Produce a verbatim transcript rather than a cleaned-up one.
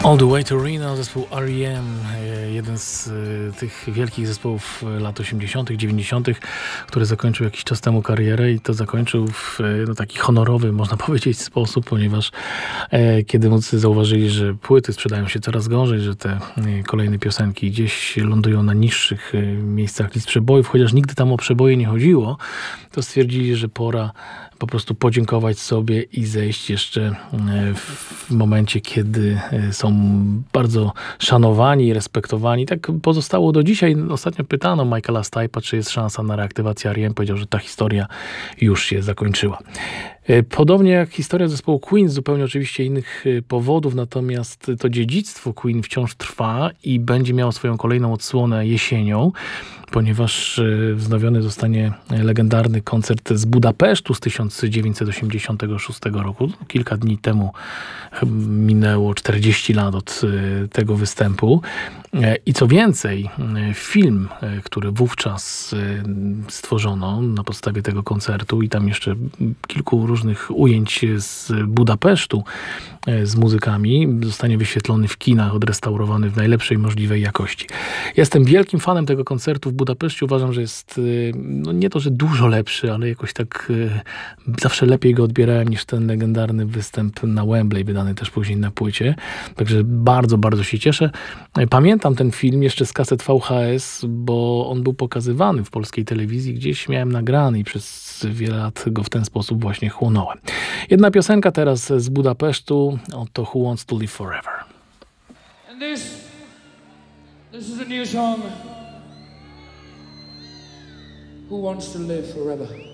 All the Way to Reno, zespół R E M, jeden z tych wielkich zespołów lat osiemdziesiątych, dziewięćdziesiątych, który zakończył jakiś czas temu karierę i to zakończył w no, taki honorowy, można powiedzieć, sposób, ponieważ e, kiedy muzycy zauważyli, że płyty sprzedają się coraz gorzej, że te e, kolejne piosenki gdzieś lądują na niższych e, miejscach list przebojów, chociaż nigdy tam o przeboje nie chodziło, to stwierdzili, że pora po prostu podziękować sobie i zejść jeszcze w momencie, kiedy są bardzo szanowani i respektowani. Tak pozostało do dzisiaj. Ostatnio pytano Michaela Stipe'a, czy jest szansa na reaktywację R E M. Powiedział, że ta historia już się zakończyła. Podobnie jak historia zespołu Queen, z zupełnie oczywiście innych powodów, natomiast to dziedzictwo Queen wciąż trwa i będzie miało swoją kolejną odsłonę jesienią, ponieważ wznowiony zostanie legendarny koncert z Budapesztu z tysiąc dziewięćset osiemdziesiątego szóstego roku. Kilka dni temu minęło czterdzieści lat od tego występu. I co więcej, film, który wówczas stworzono na podstawie tego koncertu i tam jeszcze kilku różnych ujęć z Budapesztu z muzykami, zostanie wyświetlony w kinach, odrestaurowany w najlepszej możliwej jakości. Jestem wielkim fanem tego koncertu w Budapeszcie. Uważam, że jest no nie to, że dużo lepszy, ale jakoś tak zawsze lepiej go odbierałem niż ten legendarny występ na Wembley, wydany też później na płycie. Także bardzo, bardzo się cieszę. Pamiętam ten film jeszcze z kaset V H S, bo on był pokazywany w polskiej telewizji. Gdzieś miałem nagrany i przez wiele lat go w ten sposób właśnie chłonąłem. Jedna piosenka teraz z Budapesztu, oto Who Wants to Live Forever. And this, this is a new song. Who wants to live forever?